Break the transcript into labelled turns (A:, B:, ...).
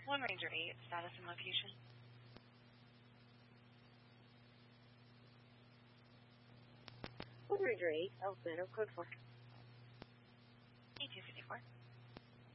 A: One Ranger 8, status and location.
B: One Ranger 8, Alpha, code 4.
A: E254.